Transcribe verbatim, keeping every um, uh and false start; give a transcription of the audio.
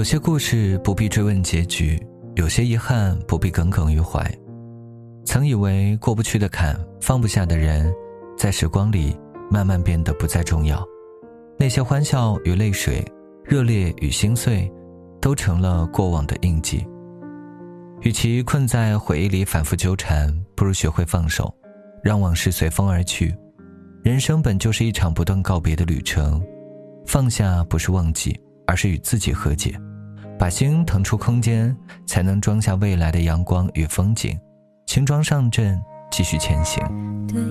有些故事不必追问结局，有些遗憾不必耿耿于怀。曾以为过不去的坎，放不下的人，在时光里慢慢变得不再重要。那些欢笑与泪水，热烈与心碎，都成了过往的印记。与其困在回忆里反复纠缠，不如学会放手，让往事随风而去。人生本就是一场不断告别的旅程，放下不是忘记，而是与自己和解，把心腾出空间，才能装下未来的阳光与风景，轻装上阵，继续前行。 对